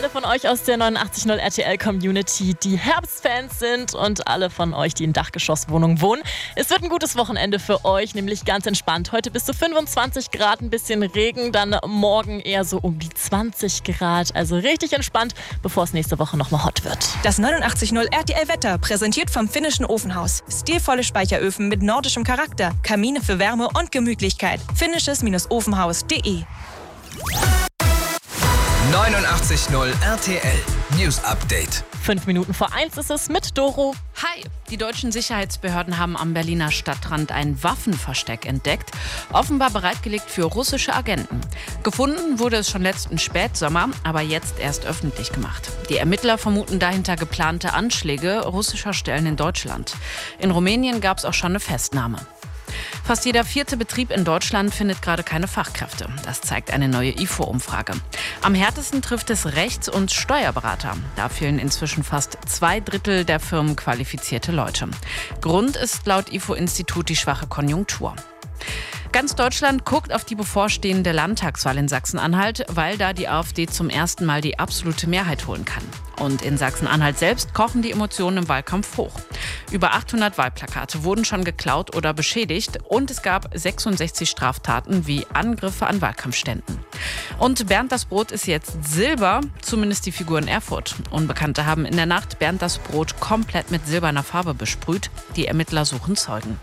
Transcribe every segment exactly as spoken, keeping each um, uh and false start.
alle von euch aus der neunundachtzig Komma null R T L-Community, die Herbstfans sind und alle von euch, die in Dachgeschosswohnungen wohnen. Es wird ein gutes Wochenende für euch, nämlich ganz entspannt. Heute bis zu fünfundzwanzig Grad, ein bisschen Regen, dann morgen eher so um die zwanzig Grad. Also richtig entspannt, bevor es nächste Woche nochmal hot wird. Das neunundachtzig Komma null R T L-Wetter, präsentiert vom finnischen Ofenhaus. Stilvolle Speicheröfen mit nordischem Charakter, Kamine für Wärme und Gemütlichkeit. finnisches Ofenhaus punkt de neunundachtzig Komma null R T L News Update. Fünf Minuten vor eins ist es mit Doro. Hi! Die deutschen Sicherheitsbehörden haben am Berliner Stadtrand ein Waffenversteck entdeckt, offenbar bereitgelegt für russische Agenten. Gefunden wurde es schon letzten Spätsommer, aber jetzt erst öffentlich gemacht. Die Ermittler vermuten dahinter geplante Anschläge russischer Stellen in Deutschland. In Rumänien gab es auch schon eine Festnahme. Fast jeder vierte Betrieb in Deutschland findet gerade keine Fachkräfte. Das zeigt eine neue I F O-Umfrage. Am härtesten trifft es Rechts- und Steuerberater. Da fehlen inzwischen fast zwei Drittel der Firmen qualifizierte Leute. Grund ist laut I F O-Institut die schwache Konjunktur. Ganz Deutschland guckt auf die bevorstehende Landtagswahl in Sachsen-Anhalt, weil da die AfD zum ersten Mal die absolute Mehrheit holen kann. Und in Sachsen-Anhalt selbst kochen die Emotionen im Wahlkampf hoch. Über achthundert Wahlplakate wurden schon geklaut oder beschädigt und es gab sechsundsechzig Straftaten wie Angriffe an Wahlkampfständen. Und Bernd das Brot ist jetzt Silber, zumindest die Figur in Erfurt. Unbekannte haben in der Nacht Bernd das Brot komplett mit silberner Farbe besprüht. Die Ermittler suchen Zeugen.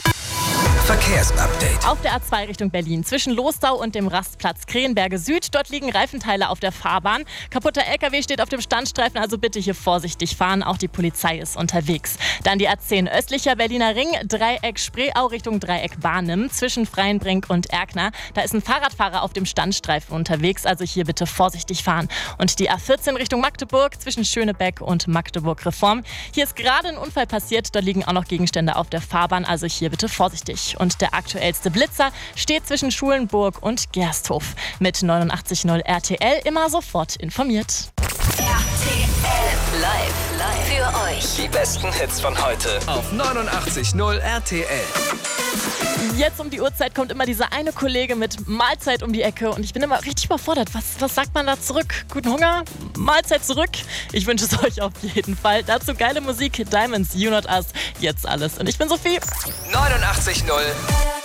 Verkehrsupdate. Auf der A zwei Richtung Berlin, zwischen Losdau und dem Rastplatz Krähenberge Süd. Dort liegen Reifenteile auf der Fahrbahn. Kaputter L K W steht auf dem Standstreifen, also bitte hier vorsichtig fahren. Auch die Polizei ist unterwegs. Dann die A zehn östlicher Berliner Ring, Dreieck Spreeau Richtung Dreieck Barnim, zwischen Freienbrink und Erkner. Da ist ein Fahrradfahrer auf dem Standstreifen unterwegs, also hier bitte vorsichtig fahren. Und die A vierzehn Richtung Magdeburg, zwischen Schönebeck und Magdeburg Reform. Hier ist gerade ein Unfall passiert, da liegen auch noch Gegenstände auf der Fahrbahn, also hier bitte vorsichtig. Und der aktuellste Blitzer steht zwischen Schulenburg und Gersthof. Mit neunundachtzig Komma null R T L immer sofort informiert. R T L live, live für euch. Die besten Hits von heute auf neunundachtzig Komma null R T L. Jetzt um die Uhrzeit kommt immer dieser eine Kollege mit Mahlzeit um die Ecke und ich bin immer richtig überfordert. Was, was sagt man da zurück? Guten Hunger? Mahlzeit zurück? Ich wünsche es euch auf jeden Fall. Dazu geile Musik, Diamonds, You Not Us, jetzt alles. Und ich bin Sophie. neunundachtzig Komma null